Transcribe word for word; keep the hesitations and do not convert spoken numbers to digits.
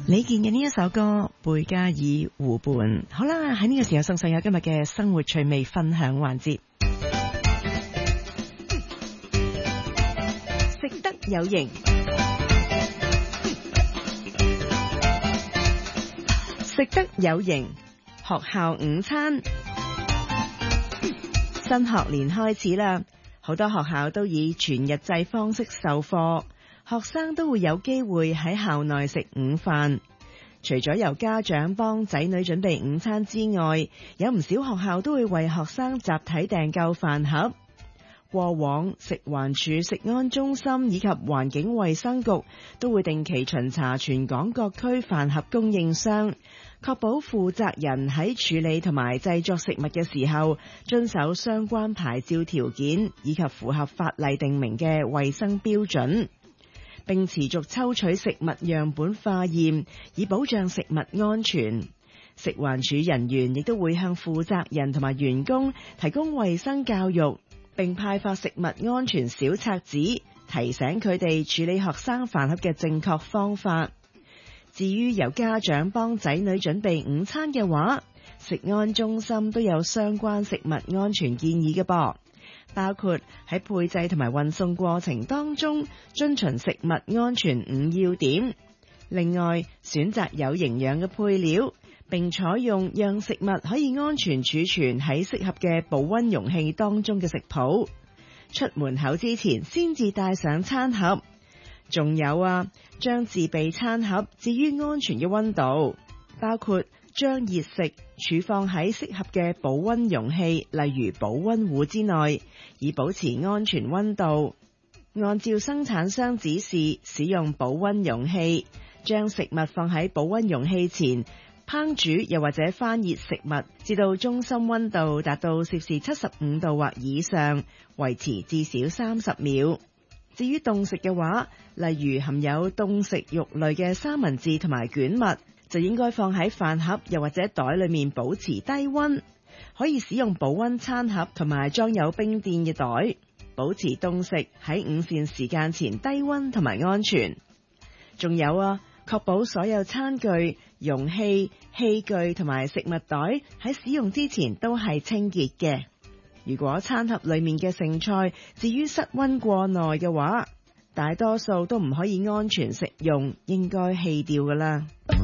李健嘅呢一首歌《貝加爾湖畔》，好啦，喺呢個時候送上有今日嘅生活趣味分享環節，食得有型，食得有型，學校午餐。新學年開始啦，好多學校都以全日制方式授課。學生都會有機會喺校內食午飯，除咗由家長幫仔女準備午餐之外，有唔少學校都會為學生集體訂購飯盒。過往食環署食安中心以及環境衛生局都會定期巡查全港各區飯盒供應商，確保負責人喺處理同埋製作食物嘅時候遵守相關牌照條件，以及符合法例定明嘅衛生標準，並持續抽取食物樣本化驗，以保障食物安全。食環署人員亦都會向負責人同埋員工提供衛生教育，並派發食物安全小冊子，提醒佢哋處理學生飯盒嘅正確方法。至於由家長幫仔女準備午餐嘅話，食安中心都有相關食物安全建議嘅噃。包括喺配製同埋運送過程當中遵循食物安全五要點，另外選擇有營養嘅配料，並採用讓食物可以安全儲存喺適合嘅保溫容器當中嘅食譜，出門口之前先至帶上餐盒。仲有啊，將自備餐盒置於安全嘅溫度，包括將熱食儲放喺適合嘅保溫容器，例如保溫壺之內，以保持安全溫度。按照生產商指示使用保溫容器，將食物放喺保溫容器前烹煮，又或者翻熱食物至到中心溫度達到攝氏七十五度或以上，維持至少三十秒。至於凍食嘅話，例如含有凍食肉類嘅三文治同埋卷物，就應該放喺飯盒又或者袋裏面保持低溫。可以使用保溫餐盒同埋裝有冰墊嘅袋，保持凍食喺午膳時間前低溫同埋安全。仲有啊，確保所有餐具、容器、器具同埋食物袋喺使用之前都係清潔嘅。如果餐盒裏面嘅剩菜至於室溫過耐嘅話，大多數都唔可以安全食用，應該棄掉㗎啦。